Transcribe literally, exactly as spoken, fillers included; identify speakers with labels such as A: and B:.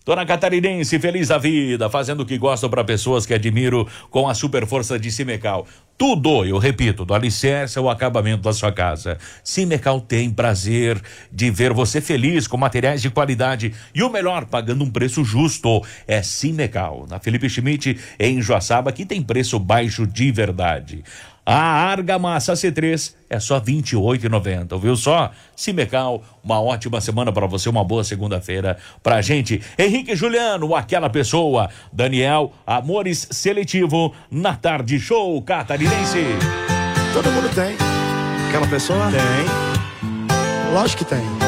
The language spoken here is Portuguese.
A: Dona Catarinense, feliz da vida, fazendo o que gosto para pessoas que admiro com a super força de Simecal. Tudo, eu repito, do alicerce ao acabamento da sua casa. Simecal tem prazer de ver você feliz com materiais de qualidade e o melhor, pagando um preço justo. É Simecal, na Felipe Schmidt, em Joaçaba, que tem preço baixo de verdade. A argamassa C três é só vinte e oito reais e noventa centavos, viu só? Simecal, uma ótima semana para você, uma boa segunda-feira pra gente. Henrique Juliano, aquela pessoa. Daniel, Amores Seletivo, na Tarde Show Catarinense.
B: Todo mundo tem. Aquela pessoa?
C: Tem.
B: Lógico que tem.